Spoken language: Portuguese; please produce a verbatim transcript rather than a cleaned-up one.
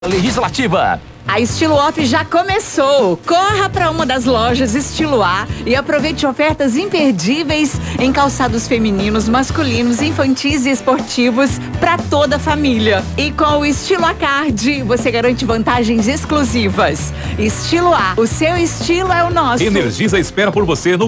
Legislativa. A Estilo Off já começou. Corra para uma das lojas Estilo A e aproveite ofertas imperdíveis em calçados femininos, masculinos, infantis e esportivos para toda a família. E com o Estilo A Card, você garante vantagens exclusivas. Estilo A, o seu estilo é o nosso. Energisa espera por você no